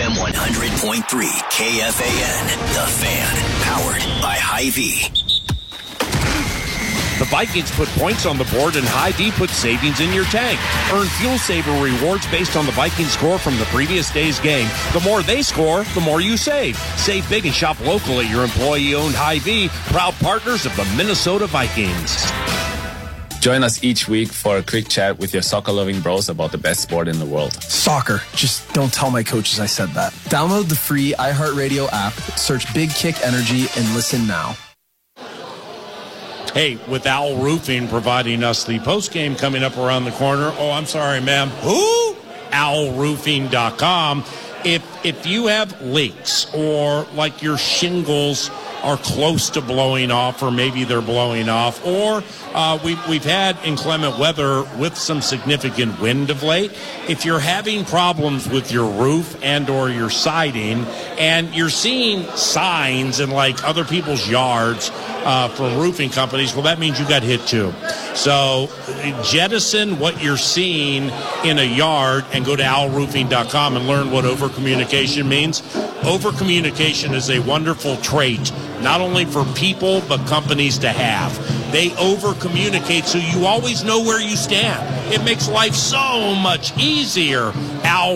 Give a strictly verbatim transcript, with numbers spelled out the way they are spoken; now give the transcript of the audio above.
M one hundred point three K F A N, The Fan, powered by Hy-Vee. The Vikings put points on the board, and Hy-Vee puts savings in your tank. Earn Fuel Saver rewards based on the Vikings score from the previous day's game. The more they score, the more you save. Save big and shop locally at your employee-owned Hy-Vee, proud partners of the Minnesota Vikings. Join us each week for a quick chat with your soccer-loving bros about the best sport in the world. Soccer. Just don't tell my coaches I said that. Download the free iHeartRadio app, search Big Kick Energy, and listen now. Hey, with Owl Roofing providing us the post-game coming up around the corner. Oh, I'm sorry, ma'am. Who? owl roofing dot com. If if you have leaks or like your shingles are close to blowing off, or maybe they're blowing off, or uh, we, we've had inclement weather with some significant wind of late. If you're having problems with your roof and or your siding, and you're seeing signs in like other people's yards uh, from roofing companies, well, that means you got hit too. So jettison what you're seeing in a yard and go to owl roofing dot com and learn what over-communication means. Over-communication is a wonderful trait, not only for people, but companies to have. They over-communicate so you always know where you stand. It makes life so much easier. Owl